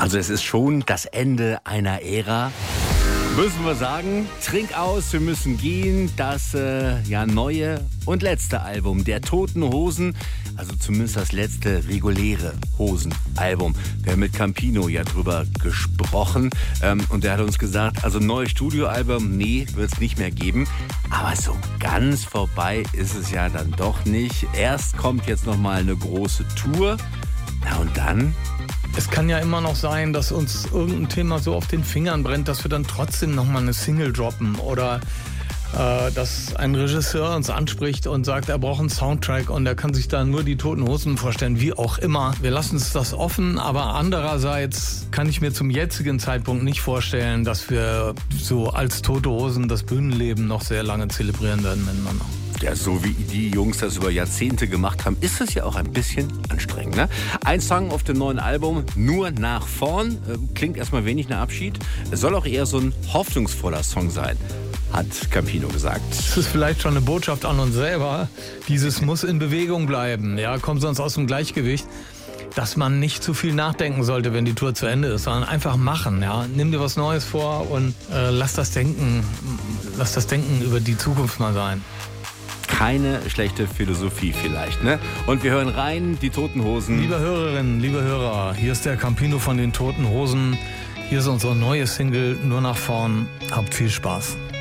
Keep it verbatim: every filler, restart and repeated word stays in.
Also es ist schon das Ende einer Ära. Müssen wir sagen, trink aus, wir müssen gehen. Das äh, ja neue und letzte Album der Toten Hosen, also zumindest das letzte reguläre Hosen-Album. Wir haben mit Campino ja drüber gesprochen ähm, und der hat uns gesagt, also neues Studioalbum, nee, wird es nicht mehr geben. Aber so ganz vorbei ist es ja dann doch nicht. Erst kommt jetzt nochmal eine große Tour, na und dann... Es kann ja immer noch sein, dass uns irgendein Thema so auf den Fingern brennt, dass wir dann trotzdem noch mal eine Single droppen oder äh, dass ein Regisseur uns anspricht und sagt, er braucht einen Soundtrack und er kann sich da nur die Toten Hosen vorstellen, wie auch immer. Wir lassen uns das offen, aber andererseits kann ich mir zum jetzigen Zeitpunkt nicht vorstellen, dass wir so als Tote Hosen das Bühnenleben noch sehr lange zelebrieren werden miteinander. Ja, so wie die Jungs das über Jahrzehnte gemacht haben, ist es ja auch ein bisschen anstrengend. Ne? Ein Song auf dem neuen Album, Nur nach vorn, klingt erstmal wenig nach Abschied. Es soll auch eher so ein hoffnungsvoller Song sein, hat Campino gesagt. Das ist vielleicht schon eine Botschaft an uns selber. Dieses muss in Bewegung bleiben, ja, kommt sonst aus dem Gleichgewicht. Dass man nicht zu viel nachdenken sollte, wenn die Tour zu Ende ist, sondern einfach machen. Ja? Nimm dir was Neues vor und äh, lass das Denken, lass das Denken über die Zukunft mal sein. Keine schlechte Philosophie vielleicht, ne? Und wir hören rein, die Toten Hosen. Liebe Hörerinnen, liebe Hörer, hier ist der Campino von den Toten Hosen. Hier ist unsere neue Single, Nur nach vorn. Habt viel Spaß.